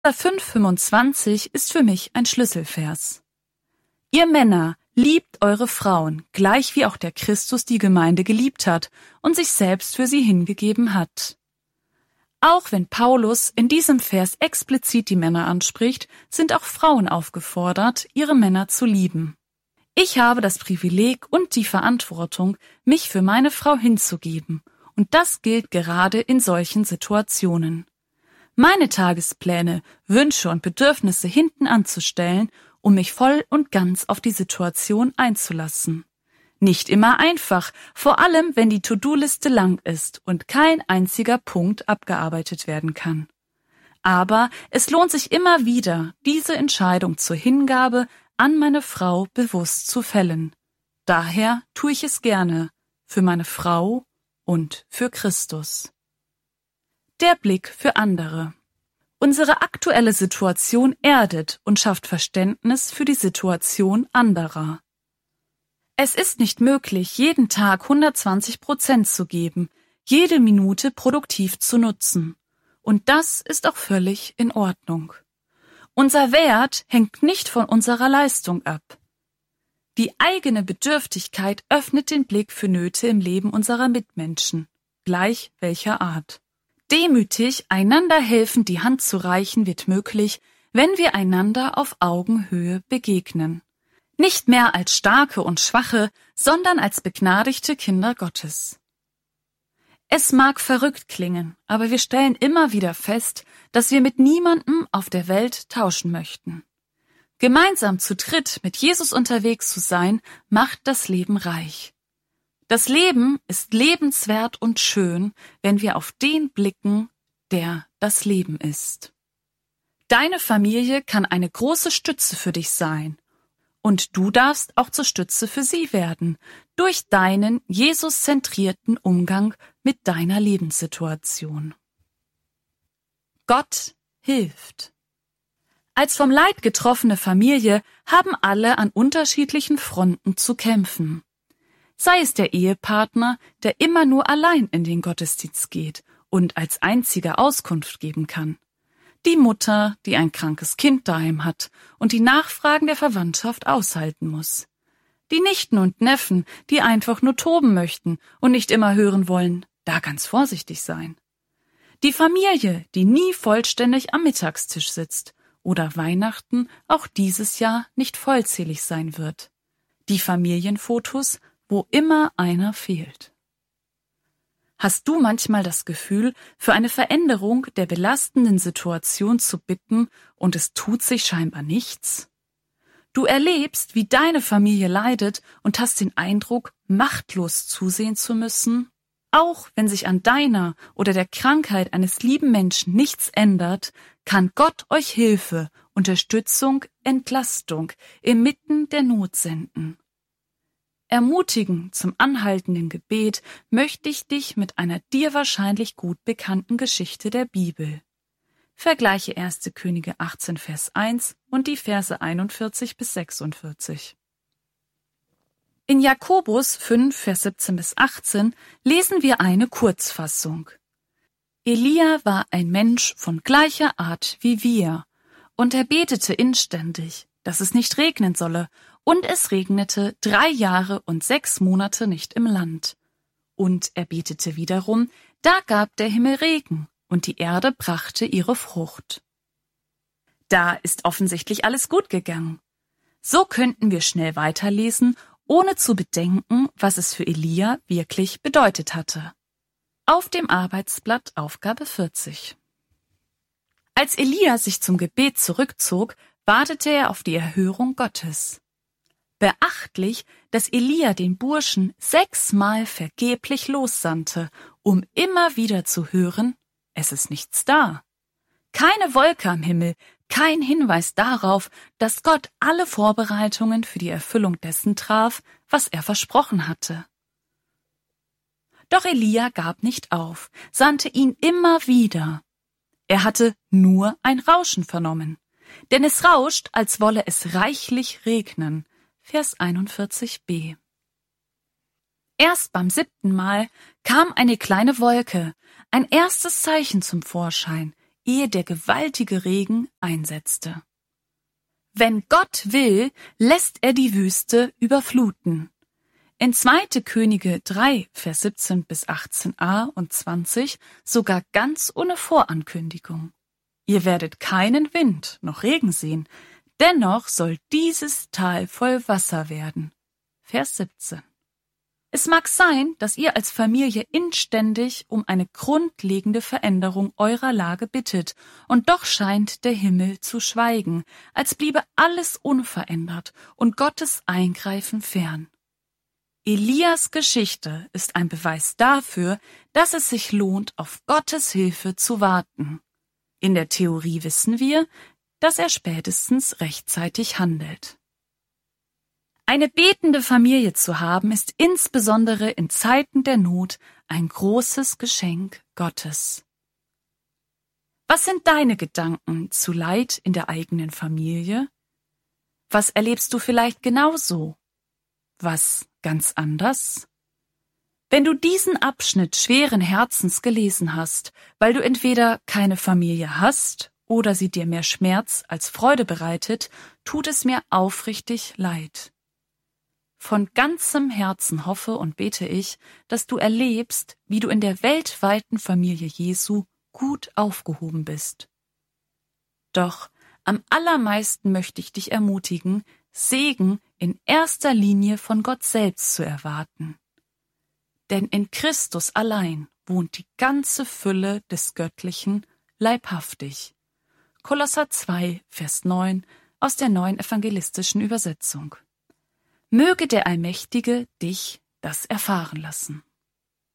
5,25 ist für mich ein Schlüsselvers. Ihr Männer, liebt eure Frauen, gleich wie auch der Christus die Gemeinde geliebt hat und sich selbst für sie hingegeben hat. Auch wenn Paulus in diesem Vers explizit die Männer anspricht, sind auch Frauen aufgefordert, ihre Männer zu lieben. Ich habe das Privileg und die Verantwortung, mich für meine Frau hinzugeben, und das gilt gerade in solchen Situationen. Meine Tagespläne, Wünsche und Bedürfnisse hinten anzustellen, um mich voll und ganz auf die Situation einzulassen. Nicht immer einfach, vor allem wenn die To-Do-Liste lang ist und kein einziger Punkt abgearbeitet werden kann. Aber es lohnt sich immer wieder, diese Entscheidung zur Hingabe an meine Frau bewusst zu fällen. Daher tue ich es gerne, für meine Frau und für Christus. Der Blick für andere. Unsere aktuelle Situation erdet und schafft Verständnis für die Situation anderer. Es ist nicht möglich, jeden Tag 120% zu geben, jede Minute produktiv zu nutzen. Und das ist auch völlig in Ordnung. Unser Wert hängt nicht von unserer Leistung ab. Die eigene Bedürftigkeit öffnet den Blick für Nöte im Leben unserer Mitmenschen, gleich welcher Art. Demütig einander helfend die Hand zu reichen wird möglich, wenn wir einander auf Augenhöhe begegnen. Nicht mehr als Starke und Schwache, sondern als begnadigte Kinder Gottes. Es mag verrückt klingen, aber wir stellen immer wieder fest, dass wir mit niemandem auf der Welt tauschen möchten. Gemeinsam zu dritt mit Jesus unterwegs zu sein, macht das Leben reich. Das Leben ist lebenswert und schön, wenn wir auf den blicken, der das Leben ist. Deine Familie kann eine große Stütze für dich sein. Und du darfst auch zur Stütze für sie werden, durch deinen Jesus-zentrierten Umgang mit deiner Lebenssituation. Gott hilft. Als vom Leid getroffene Familie haben alle an unterschiedlichen Fronten zu kämpfen. Sei es der Ehepartner, der immer nur allein in den Gottesdienst geht und als einziger Auskunft geben kann. Die Mutter, die ein krankes Kind daheim hat und die Nachfragen der Verwandtschaft aushalten muss. Die Nichten und Neffen, die einfach nur toben möchten und nicht immer hören wollen, da ganz vorsichtig sein. Die Familie, die nie vollständig am Mittagstisch sitzt oder Weihnachten auch dieses Jahr nicht vollzählig sein wird. Die Familienfotos, wo immer einer fehlt. Hast du manchmal das Gefühl, für eine Veränderung der belastenden Situation zu bitten und es tut sich scheinbar nichts? Du erlebst, wie deine Familie leidet und hast den Eindruck, machtlos zusehen zu müssen? Auch wenn sich an deiner oder der Krankheit eines lieben Menschen nichts ändert, kann Gott euch Hilfe, Unterstützung, Entlastung inmitten der Not senden. Ermutigen zum anhaltenden Gebet möchte ich dich mit einer dir wahrscheinlich gut bekannten Geschichte der Bibel. Vergleiche 1. Könige 18, Vers 1 und die Verse 41 bis 46. In Jakobus 5, Vers 17 bis 18 lesen wir eine Kurzfassung. Elia war ein Mensch von gleicher Art wie wir, und er betete inständig, dass es nicht regnen solle, und es regnete 3 Jahre und 6 Monate nicht im Land. Und er betete wiederum, da gab der Himmel Regen, und die Erde brachte ihre Frucht. Da ist offensichtlich alles gut gegangen. So könnten wir schnell weiterlesen, ohne zu bedenken, was es für Elia wirklich bedeutet hatte. Auf dem Arbeitsblatt Aufgabe 40. Als Elia sich zum Gebet zurückzog, wartete er auf die Erhörung Gottes. Beachtlich, dass Elia den Burschen 6-mal vergeblich lossandte, um immer wieder zu hören, es ist nichts da. Keine Wolke am Himmel, kein Hinweis darauf, dass Gott alle Vorbereitungen für die Erfüllung dessen traf, was er versprochen hatte. Doch Elia gab nicht auf, sandte ihn immer wieder. Er hatte nur ein Rauschen vernommen, denn es rauscht, als wolle es reichlich regnen. Vers 41b. Erst beim 7. Mal kam eine kleine Wolke, ein erstes Zeichen zum Vorschein, ehe der gewaltige Regen einsetzte. Wenn Gott will, lässt er die Wüste überfluten. In 2. Könige 3, Vers 17 bis 18a und 20 sogar ganz ohne Vorankündigung. Ihr werdet keinen Wind noch Regen sehen, dennoch soll dieses Tal voll Wasser werden. Vers 17. Es mag sein, dass ihr als Familie inständig um eine grundlegende Veränderung eurer Lage bittet, und doch scheint der Himmel zu schweigen, als bliebe alles unverändert und Gottes Eingreifen fern. Elias Geschichte ist ein Beweis dafür, dass es sich lohnt, auf Gottes Hilfe zu warten. In der Theorie wissen wir, dass er spätestens rechtzeitig handelt. Eine betende Familie zu haben, ist insbesondere in Zeiten der Not ein großes Geschenk Gottes. Was sind deine Gedanken zu Leid in der eigenen Familie? Was erlebst du vielleicht genauso? Was ganz anders? Wenn du diesen Abschnitt schweren Herzens gelesen hast, weil du entweder keine Familie hast oder sie dir mehr Schmerz als Freude bereitet, tut es mir aufrichtig leid. Von ganzem Herzen hoffe und bete ich, dass du erlebst, wie du in der weltweiten Familie Jesu gut aufgehoben bist. Doch am allermeisten möchte ich dich ermutigen, Segen in erster Linie von Gott selbst zu erwarten. Denn in Christus allein wohnt die ganze Fülle des Göttlichen leibhaftig. Kolosser 2, Vers 9 aus der Neuen Evangelistischen Übersetzung. Möge der Allmächtige dich das erfahren lassen.